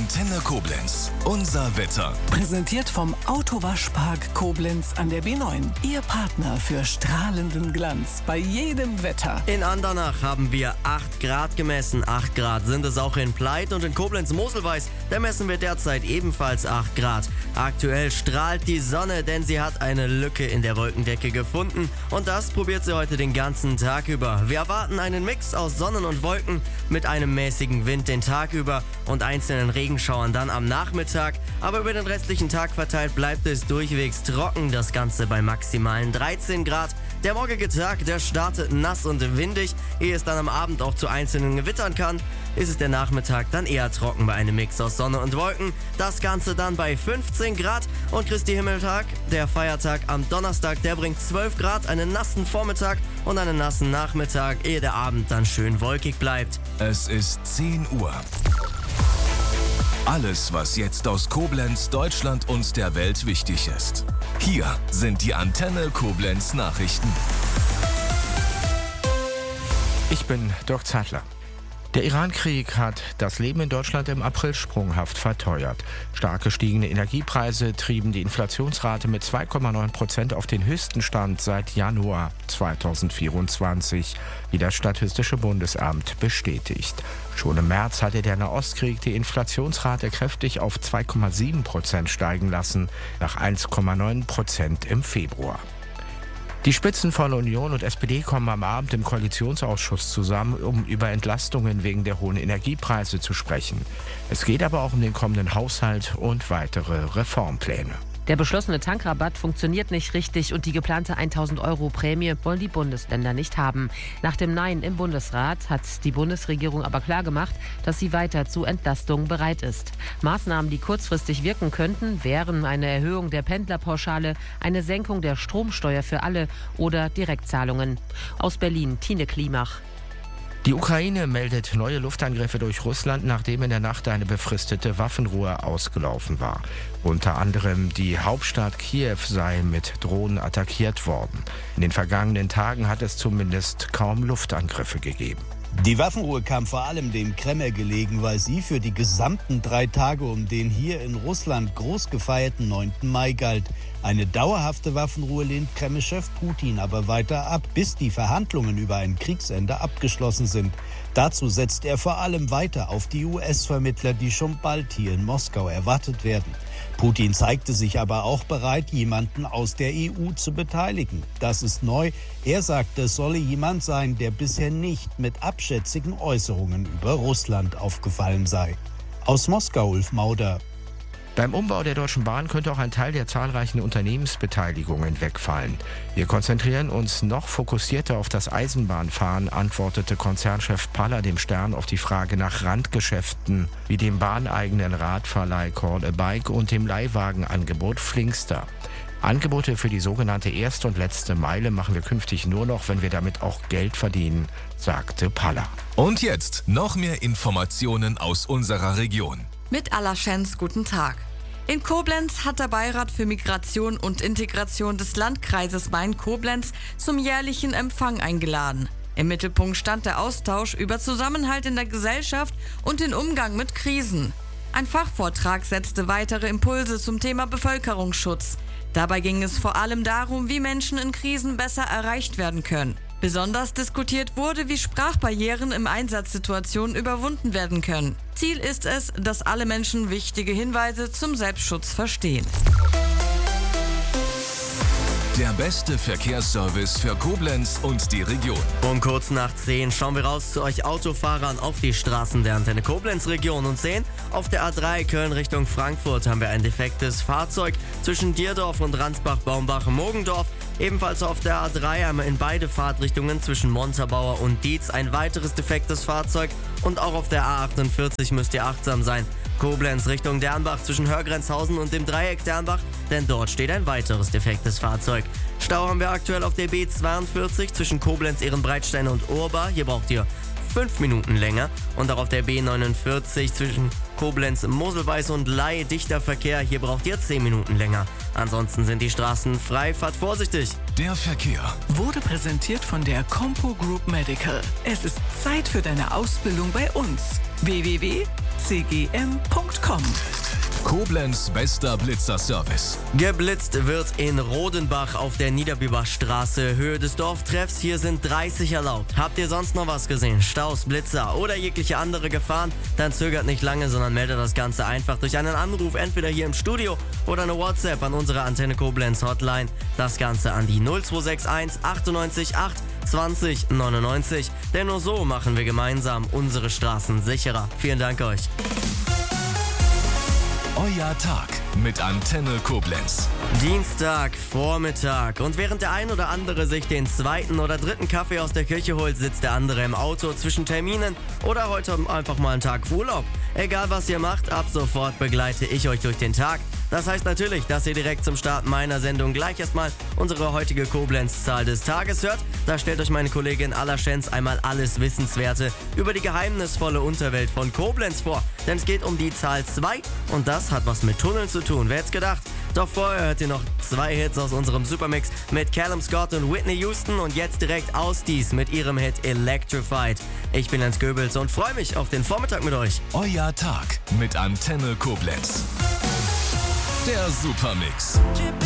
Antenne Koblenz. Unser Wetter. Präsentiert vom Autowaschpark Koblenz an der B9. Ihr Partner für strahlenden Glanz bei jedem Wetter. In Andernach haben wir 8 Grad gemessen. 8 Grad sind es auch in Pleit und in Koblenz-Moselweiß. Da messen wir derzeit ebenfalls 8 Grad. Aktuell strahlt die Sonne, denn sie hat eine Lücke in der Wolkendecke gefunden. Und das probiert sie heute den ganzen Tag über. Wir erwarten einen Mix aus Sonnen und Wolken mit einem mäßigen Wind den Tag über und einzelnen Regenschauern dann am Nachmittag. Aber über den restlichen Tag verteilt bleibt es durchwegs trocken, das Ganze bei maximalen 13 Grad. Der morgige Tag, der startet nass und windig. Ehe es dann am Abend auch zu einzelnen Gewittern kann, ist es der Nachmittag dann eher trocken bei einem Mix aus Sonne und Wolken. Das Ganze dann bei 15 Grad. Und Christi Himmeltag, der Feiertag am Donnerstag, der bringt 12 Grad, einen nassen Vormittag und einen nassen Nachmittag, ehe der Abend dann schön wolkig bleibt. Es ist 10 Uhr. Alles, was jetzt aus Koblenz, Deutschland und der Welt wichtig ist. Hier sind die Antenne Koblenz Nachrichten. Ich bin Dirk Zeitler. Der Iran-Krieg hat das Leben in Deutschland im April sprunghaft verteuert. Stark gestiegene Energiepreise trieben die Inflationsrate mit 2,9% auf den höchsten Stand seit Januar 2024, wie das Statistische Bundesamt bestätigt. Schon im März hatte der Nahostkrieg die Inflationsrate kräftig auf 2,7% steigen lassen, nach 1,9% im Februar. Die Spitzen von Union und SPD kommen am Abend im Koalitionsausschuss zusammen, um über Entlastungen wegen der hohen Energiepreise zu sprechen. Es geht aber auch um den kommenden Haushalt und weitere Reformpläne. Der beschlossene Tankrabatt funktioniert nicht richtig und die geplante 1.000 € Prämie wollen die Bundesländer nicht haben. Nach dem Nein im Bundesrat hat die Bundesregierung aber klargemacht, dass sie weiter zu Entlastungen bereit ist. Maßnahmen, die kurzfristig wirken könnten, wären eine Erhöhung der Pendlerpauschale, eine Senkung der Stromsteuer für alle oder Direktzahlungen. Aus Berlin, Tine Klimach. Die Ukraine meldet neue Luftangriffe durch Russland, nachdem in der Nacht eine befristete Waffenruhe ausgelaufen war. Unter anderem die Hauptstadt Kiew sei mit Drohnen attackiert worden. In den vergangenen Tagen hat es zumindest kaum Luftangriffe gegeben. Die Waffenruhe kam vor allem dem Kreml gelegen, weil sie für die gesamten 3 Tage um den hier in Russland groß gefeierten 9. Mai galt. Eine dauerhafte Waffenruhe lehnt Kreml-Chef Putin aber weiter ab, bis die Verhandlungen über ein Kriegsende abgeschlossen sind. Dazu setzt er vor allem weiter auf die US-Vermittler, die schon bald hier in Moskau erwartet werden. Putin zeigte sich aber auch bereit, jemanden aus der EU zu beteiligen. Das ist neu. Er sagte, es solle jemand sein, der bisher nicht mit abschätzigen Äußerungen über Russland aufgefallen sei. Aus Moskau, Ulf Mauder. Beim Umbau der Deutschen Bahn könnte auch ein Teil der zahlreichen Unternehmensbeteiligungen wegfallen. Wir konzentrieren uns noch fokussierter auf das Eisenbahnfahren, antwortete Konzernchef Paller dem Stern auf die Frage nach Randgeschäften wie dem bahneigenen Radverleih Call a Bike und dem Leihwagenangebot Flinkster. Angebote für die sogenannte erste und letzte Meile machen wir künftig nur noch, wenn wir damit auch Geld verdienen, sagte Paller. Und jetzt noch mehr Informationen aus unserer Region. Mit Alaschens, guten Tag. In Koblenz hat der Beirat für Migration und Integration des Landkreises Main-Koblenz zum jährlichen Empfang eingeladen. Im Mittelpunkt stand der Austausch über Zusammenhalt in der Gesellschaft und den Umgang mit Krisen. Ein Fachvortrag setzte weitere Impulse zum Thema Bevölkerungsschutz. Dabei ging es vor allem darum, wie Menschen in Krisen besser erreicht werden können. Besonders diskutiert wurde, wie Sprachbarrieren in Einsatzsituationen überwunden werden können. Ziel ist es, dass alle Menschen wichtige Hinweise zum Selbstschutz verstehen. Der beste Verkehrsservice für Koblenz und die Region. Um kurz nach 10 schauen wir raus zu euch Autofahrern auf die Straßen der Antenne Koblenz-Region und sehen, auf der A3 Köln Richtung Frankfurt haben wir ein defektes Fahrzeug zwischen Dierdorf und Ransbach-Baumbach-Mogendorf. Ebenfalls auf der A3 einmal in beide Fahrtrichtungen zwischen Montabaur und Dietz ein weiteres defektes Fahrzeug und auch auf der A48 müsst ihr achtsam sein. Koblenz Richtung Dernbach zwischen Hörgrenzhausen und dem Dreieck Dernbach, denn dort steht ein weiteres defektes Fahrzeug. Stau haben wir aktuell auf der B42 zwischen Koblenz, Ehrenbreitstein und Urba. Hier braucht ihr 5 Minuten länger. Und auch auf der B49 zwischen Koblenz, Moselweiß und Ley dichter Verkehr. Hier braucht ihr 10 Minuten länger. Ansonsten sind die Straßen frei. Fahrt vorsichtig. Der Verkehr Wurde präsentiert von der Compo Group Medical. Es ist Zeit für deine Ausbildung bei uns. www.compo-group.de cgm.com. Koblenz bester Blitzerservice. Geblitzt wird in Rodenbach auf der Niederbüber Straße, Höhe des Dorftreffs. Hier sind 30 erlaubt. Habt ihr sonst noch was gesehen? Staus, Blitzer oder jegliche andere Gefahren? Dann zögert nicht lange, sondern meldet das Ganze einfach durch einen Anruf, entweder hier im Studio oder eine WhatsApp an unsere Antenne Koblenz Hotline. Das Ganze an die 0261 98 8 20 99. Denn nur so machen wir gemeinsam unsere Straßen sicherer. Vielen Dank euch. Euer Tag mit Antenne Koblenz. Dienstag, Vormittag. Und während der ein oder andere sich den zweiten oder dritten Kaffee aus der Küche holt, sitzt der andere im Auto zwischen Terminen oder heute einfach mal einen Tag Urlaub. Egal was ihr macht, ab sofort begleite ich euch durch den Tag. Das heißt natürlich, dass ihr direkt zum Start meiner Sendung gleich erstmal unsere heutige Koblenz-Zahl des Tages hört. Da stellt euch meine Kollegin Alla Schenz einmal alles Wissenswerte über die geheimnisvolle Unterwelt von Koblenz vor. Denn es geht um die Zahl 2 und das hat was mit Tunneln zu tun. Wer hätte gedacht? Doch vorher hört ihr noch 2 Hits aus unserem Supermix mit Callum Scott und Whitney Houston und jetzt direkt Ausdies mit ihrem Hit Electrified. Ich bin Jens Goebbels und freue mich auf den Vormittag mit euch. Euer Tag mit Antenne Koblenz. Der Supermix.